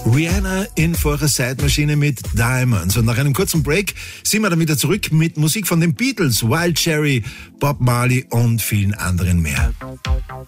Rihanna in vor einer Zeitmaschine mit Diamonds. Und nach einem kurzen Break sind wir dann wieder zurück mit Musik von den Beatles, Wild Cherry, Bob Marley und vielen anderen mehr.